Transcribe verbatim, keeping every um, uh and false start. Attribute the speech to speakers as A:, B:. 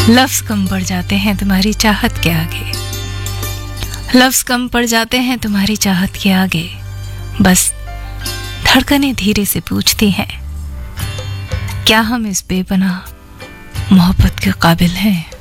A: लफ्ज़ कम पड़ जाते हैं तुम्हारी चाहत के आगे, लफ्ज़ कम पड़ जाते हैं तुम्हारी चाहत के आगे। बस धड़कनें धीरे से पूछती हैं, क्या हम इस बेपनाह मोहब्बत के काबिल हैं?